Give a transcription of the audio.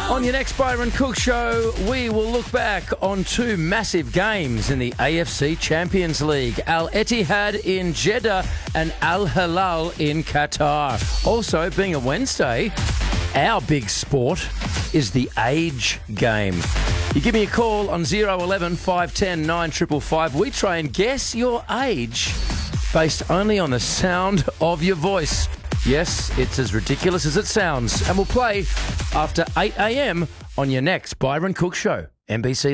On your next Byron Cook Show, we will look back on two massive games in the AFC Champions League. Al Etihad in Jeddah and Al Hilal in Qatar. Also, being a Wednesday, our big sport is the age game. You give me a call on 011 510 9555. We try and guess your age based only on the sound of your voice. Yes, it's as ridiculous as it sounds. And we'll play after 8 a.m. on your next Byron Cook Show, NBC.